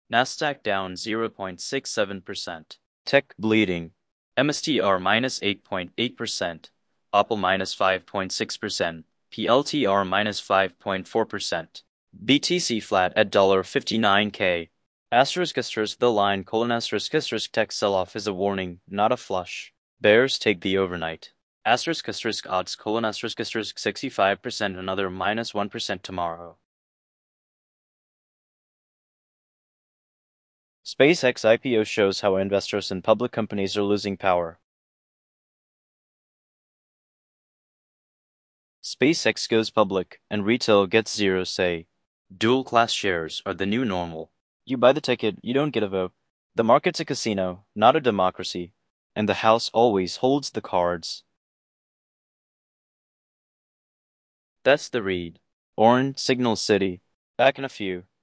Nasdaq down 0.67%. Tech bleeding. MSTR minus 8.8%. Apple minus 5.6%. PLTR minus 5.4%. BTC flat at $59K. *** the line: *** tech sell-off is a warning, not a flush. Bears take the overnight. *** odds: *** 65%, another minus 1% tomorrow. SpaceX IPO shows how investors in public companies are losing power. SpaceX goes public, and retail gets zero say. Dual-class shares are the new normal. You buy the ticket, you don't get a vote. The market's a casino, not a democracy, and the House always holds the cards. That's the read. Signal City. Back in a few.